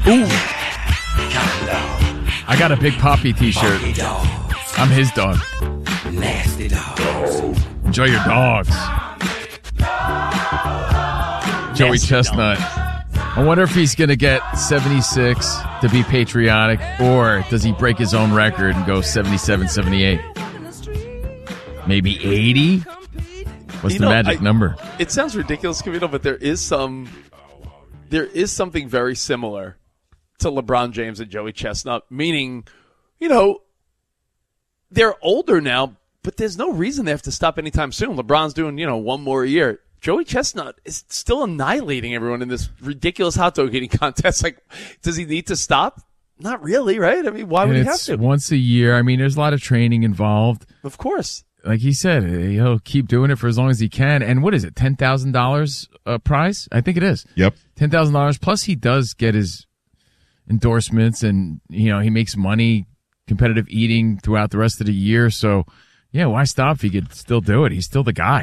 Ooh. I got a Big Poppy t-shirt. I'm his dog. Nasty dogs. Enjoy your dogs. Joey Chestnut. I wonder if he's going to get 76 to be patriotic, or does he break his own record and go 77, 78? Maybe 80? What's the magic number? It sounds ridiculous, Covino, but there is something very similar to LeBron James and Joey Chestnut, meaning, they're older now, but there's no reason they have to stop anytime soon. LeBron's doing, one more year. Joey Chestnut is still annihilating everyone in this ridiculous hot dog eating contest. Like, does he need to stop? Not really, right? I mean, why would he have to? Once a year. I mean, there's a lot of training involved. Of course. Like he said, he'll keep doing it for as long as he can. And what is it, $10,000 prize? I think it is. Yep. $10,000. Plus, he does get his endorsements, and he makes money competitive eating throughout the rest of the year. So, yeah, why stop if he could still do it? He's still the guy.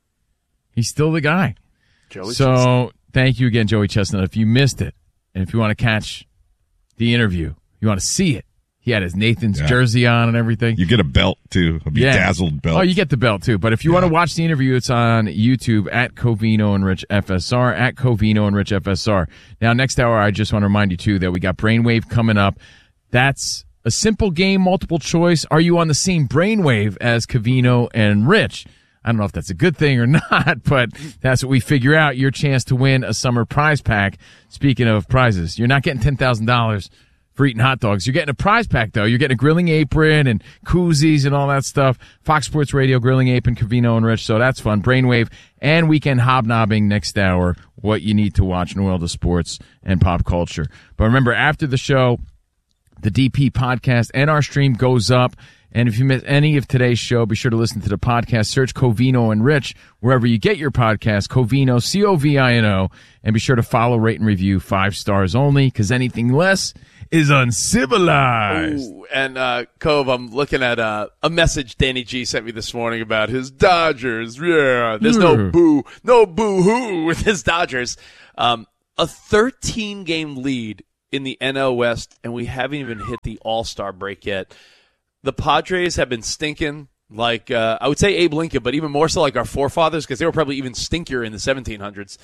Joey so, Chestnut. Thank you again, Joey Chestnut. If you missed it, and if you want to catch the interview, you want to see it, he had his Nathan's jersey on and everything. You get a belt, too, a bedazzled belt. Oh, you get the belt, too. But if you want to watch the interview, it's on YouTube at Covino and Rich FSR, at Covino and Rich FSR. Now, next hour, I just want to remind you, too, that we got Brainwave coming up. That's a simple game, multiple choice. Are you on the same brainwave as Covino and Rich? I don't know if that's a good thing or not, but that's what we figure out. Your chance to win a summer prize pack. Speaking of prizes, you're not getting $10,000 for eating hot dogs. You're getting a prize pack, though. You're getting a grilling apron and koozies and all that stuff. Fox Sports Radio, grilling apron, Covino and Rich. So that's fun. Brainwave and weekend hobnobbing next hour. What you need to watch in the world of sports and pop culture. But remember, after the show, the DP podcast and our stream goes up. And if you miss any of today's show, be sure to listen to the podcast. Search Covino and Rich wherever you get your podcast, Covino, Covino. And be sure to follow, rate, and review 5 stars only, because anything less is uncivilized. Ooh, and Cove, I'm looking at a message Danny G sent me this morning about his Dodgers. Yeah, there's no boo-hoo with his Dodgers. A 13-game lead in the NL West, and we haven't even hit the All-Star break yet. The Padres have been stinking like, I would say Abe Lincoln, but even more so like our forefathers, because they were probably even stinkier in the 1700s.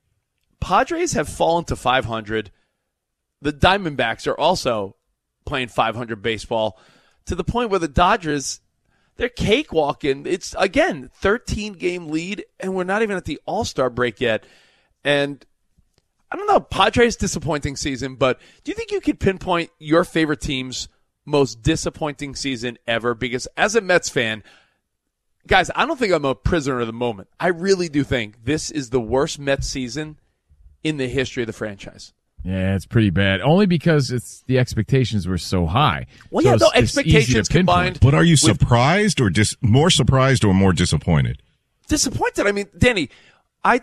Padres have fallen to 500. The Diamondbacks are also playing 500 baseball to the point where the Dodgers, they're cakewalking. It's, again, 13-game lead, and we're not even at the All-Star break yet. And I don't know, Padres' disappointing season, but do you think you could pinpoint your favorite team's most disappointing season ever? Because as a Mets fan, guys, I don't think I'm a prisoner of the moment. I really do think this is the worst Mets season in the history of the franchise. Yeah, it's pretty bad. Only because the expectations were so high. Well, so yeah, no, expectations combined. But are you surprised or more surprised or more disappointed? Disappointed. I mean, Danny, I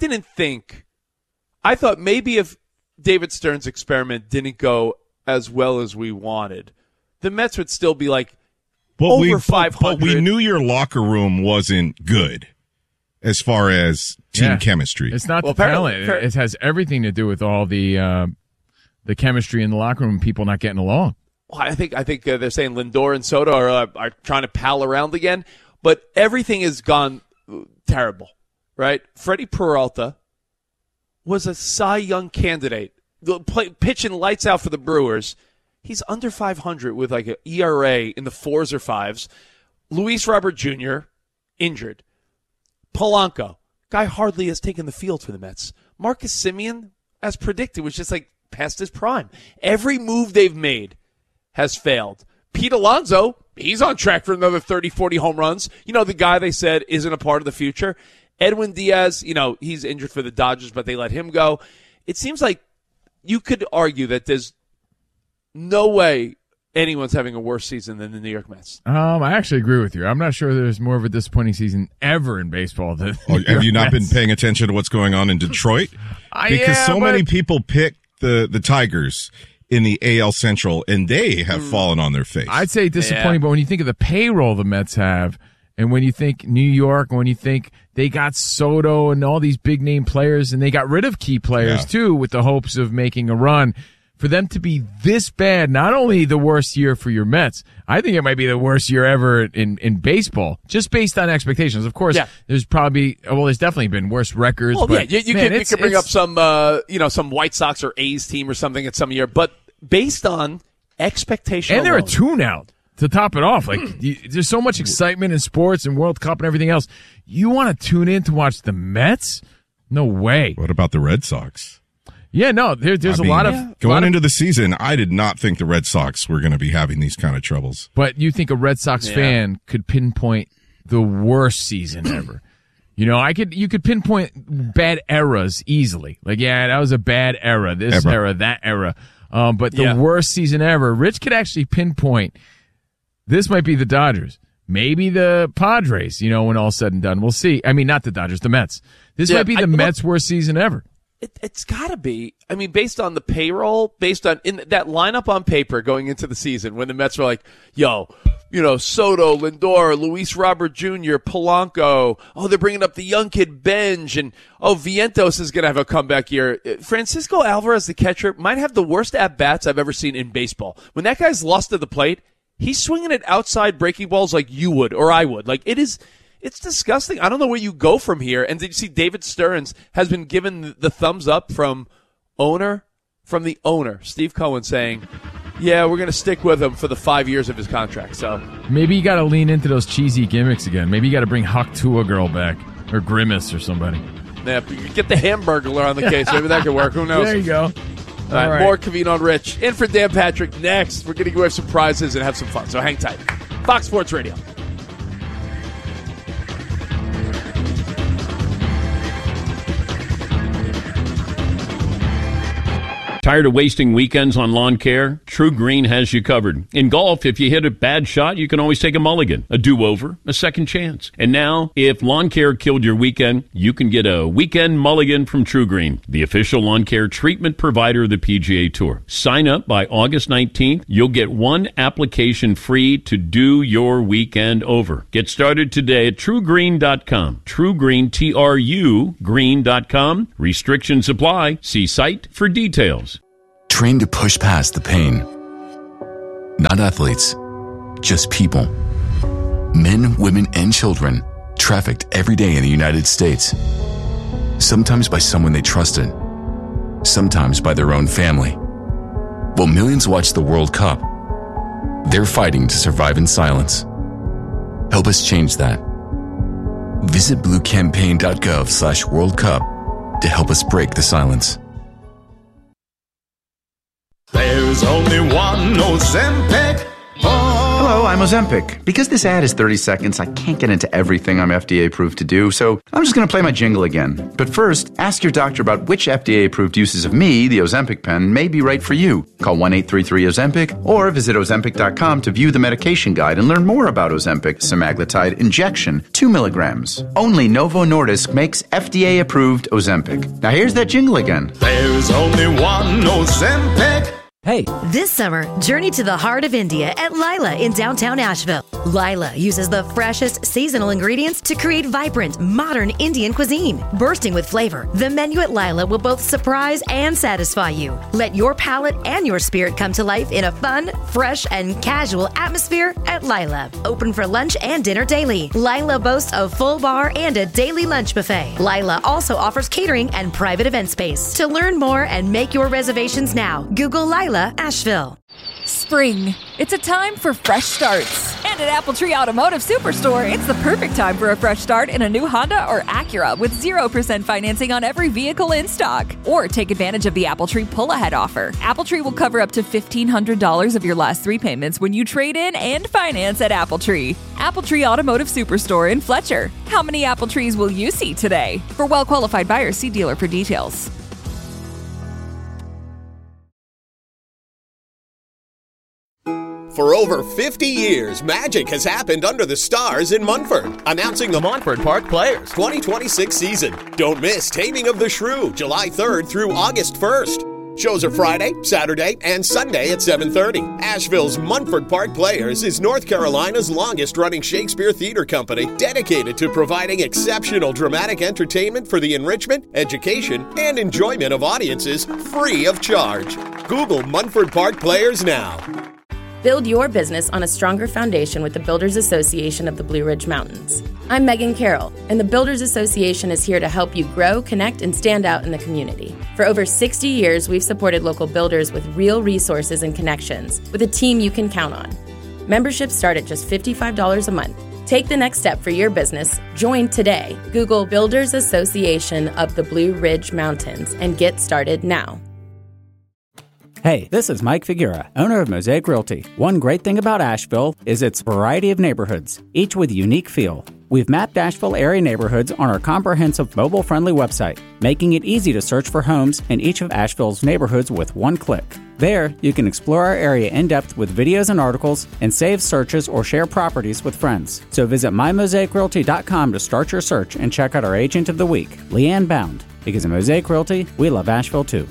thought maybe if David Stern's experiment didn't go as well as we wanted, the Mets would still be like over 500. But we knew your locker room wasn't good as far as team chemistry. It's not the talent. It has everything to do with all the chemistry in the locker room, people not getting along. Well, I think they're saying Lindor and Soto are trying to pal around again, but everything has gone terrible, right? Freddie Peralta was a Cy Young candidate, pitching lights out for the Brewers. He's under 500 with like an ERA in the 4s or 5s. Luis Robert Jr., injured. Polanco, guy hardly has taken the field for the Mets. Marcus Semien, as predicted, was just like past his prime. Every move they've made has failed. Pete Alonso, he's on track for another 30, 40 home runs. You know, the guy they said isn't a part of the future. Edwin Diaz, he's injured for the Dodgers, but they let him go. It seems like you could argue that there's no way anyone's having a worse season than the New York Mets. I actually agree with you. I'm not sure there's more of a disappointing season ever in baseball than have you not been paying attention to what's going on in Detroit? Because many people pick the Tigers in the AL Central, and they have fallen on their face. I'd say disappointing, but when you think of the payroll the Mets have, and when you think New York, when you think they got Soto and all these big-name players, and they got rid of key players, too, with the hopes of making a run. for them to be this bad, not only the worst year for your Mets, I think it might be the worst year ever in baseball, just based on expectations. Of course, there's definitely been worse records. Well, but, you can bring up some White Sox or A's team or something at some year, but based on expectation and alone. they're a tune-out to top it off. Like there's so much excitement in sports and World Cup and everything else. You want to tune in to watch the Mets? No way. What about the Red Sox? Yeah, no, there's a lot of... Going into the season, I did not think the Red Sox were going to be having these kind of troubles. But you think a Red Sox fan could pinpoint the worst season ever? You know, you could pinpoint bad eras easily. Like, that was a bad era, this era, that era. But the worst season ever, Rich could actually pinpoint, this might be the Dodgers. Maybe the Padres, when all's said and done. We'll see. I mean, not the Dodgers, the Mets. This might be the Mets' worst season ever. It's got to be. I mean, based on the payroll, based on in that lineup on paper going into the season, when the Mets were like, Soto, Lindor, Luis Robert Jr., Polanco. Oh, they're bringing up the young kid Benj, and Vientos is going to have a comeback year. Francisco Alvarez, the catcher, might have the worst at bats I've ever seen in baseball. When that guy's lost to the plate, he's swinging at outside breaking balls like you would or I would. Like it's disgusting. I don't know where you go from here. And did you see David Stearns has been given the thumbs up from the owner, Steve Cohen, saying, we're going to stick with him for the 5 years of his contract. So maybe you got to lean into those cheesy gimmicks again. Maybe you got to bring Huck Tua Girl back or Grimace or somebody. Yeah, get the Hamburglar on the case. Maybe that could work. Who knows? There you go. All right. More Covino and Rich. In for Dan Patrick next. We're going to give away some prizes and have some fun. So hang tight. Fox Sports Radio. Tired of wasting weekends on lawn care? True Green has you covered. In golf, if you hit a bad shot, you can always take a mulligan, a do-over, a second chance. And now, if lawn care killed your weekend, you can get a weekend mulligan from True Green, the official lawn care treatment provider of the PGA Tour. Sign up by August 19th. You'll get one application free to do your weekend over. Get started today at TrueGreen.com. TrueGreen, T-R-U, green.com. Restrictions apply. See site for details. Trained to push past the pain. Not athletes, just people. Men, women, and children trafficked every day in the United States. Sometimes by someone they trusted, sometimes by their own family. While millions watch the World Cup, they're fighting to survive in silence. Help us change that. Visit bluecampaign.gov/World Cup to help us break the silence. There's only one Ozempic. Hello, I'm Ozempic. Because this ad is 30 seconds, I can't get into everything I'm FDA approved to do, so I'm just going to play my jingle again. But first, ask your doctor about which FDA approved uses of me, the Ozempic pen, may be right for you. Call 1-833-OZEMPIC or visit Ozempic.com to view the medication guide and learn more about Ozempic semaglutide injection, 2 milligrams. Only Novo Nordisk makes FDA approved Ozempic. Now here's that jingle again. There's only one Ozempic. Hey. This summer, journey to the heart of India at Lila in downtown Asheville. Lila uses the freshest seasonal ingredients to create vibrant, modern Indian cuisine. Bursting with flavor, the menu at Lila will both surprise and satisfy you. Let your palate and your spirit come to life in a fun, fresh, and casual atmosphere at Lila. Open for lunch and dinner daily. Lila boasts a full bar and a daily lunch buffet. Lila also offers catering and private event space. To learn more and make your reservations now, Google Lila Asheville. Spring. It's a time for fresh starts. And at AppleTree Automotive Superstore, it's the perfect time for a fresh start in a new Honda or Acura with 0% financing on every vehicle in stock. Or take advantage of the AppleTree pull-ahead offer. AppleTree will cover up to $1,500 of your last 3 payments when you trade in and finance at AppleTree. AppleTree Automotive Superstore in Fletcher. How many AppleTrees will you see today? For well-qualified buyers, see dealer for details. For over 50 years, magic has happened under the stars in Munford. Announcing the Montford Park Players 2026 season. Don't miss Taming of the Shrew, July 3rd through August 1st. Shows are Friday, Saturday, and Sunday at 7:30. Asheville's Munford Park Players is North Carolina's longest-running Shakespeare theater company, dedicated to providing exceptional dramatic entertainment for the enrichment, education, and enjoyment of audiences free of charge. Google Munford Park Players now. Build your business on a stronger foundation with the Builders Association of the Blue Ridge Mountains. I'm Megan Carroll, and the Builders Association is here to help you grow, connect, and stand out in the community. For over 60 years, we've supported local builders with real resources and connections, with a team you can count on. Memberships start at just $55 a month. Take the next step for your business. Join today. Google Builders Association of the Blue Ridge Mountains and get started now. Hey, this is Mike Figuera, owner of Mosaic Realty. One great thing about Asheville is its variety of neighborhoods, each with a unique feel. We've mapped Asheville area neighborhoods on our comprehensive mobile-friendly website, making it easy to search for homes in each of Asheville's neighborhoods with one click. There, you can explore our area in depth with videos and articles and save searches or share properties with friends. So visit mymosaicrealty.com to start your search and check out our agent of the week, Leanne Bound. Because at Mosaic Realty, we love Asheville too.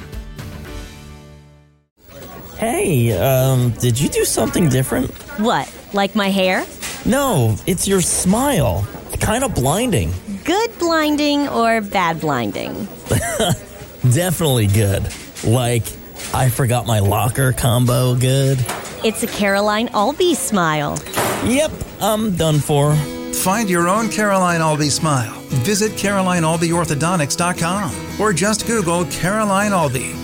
Hey, did you do something different? What, like my hair? No, it's your smile. Kind of blinding. Good blinding or bad blinding? Definitely good. Like, I forgot my locker combo good. It's a Caroline Albee smile. Yep, I'm done for. Find your own Caroline Albee smile. Visit CarolineAlbeeOrthodontics.com or just Google Caroline Albee.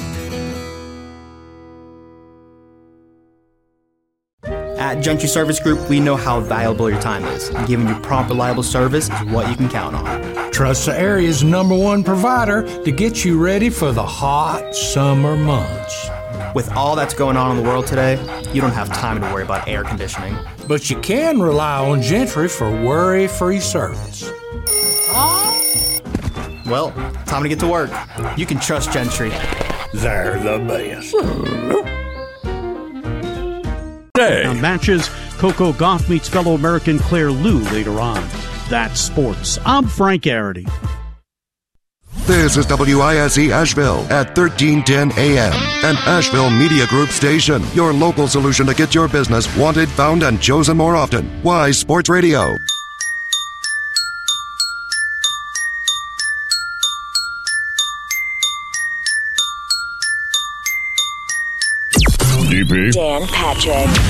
At Gentry Service Group, we know how valuable your time is, and giving you prompt, reliable service is what you can count on. Trust the area's #1 provider to get you ready for the hot summer months. With all that's going on in the world today, you don't have time to worry about air conditioning. But you can rely on Gentry for worry-free service. Well, time to get to work. You can trust Gentry. They're the best. On matches, Coco Gauff meets fellow American Claire Liu later on. That's sports. I'm Frank Arity. This is WISE Asheville at 1310 AM, an Asheville Media Group station. Your local solution to get your business wanted, found, and chosen more often. WISE Sports Radio. Dan Patrick.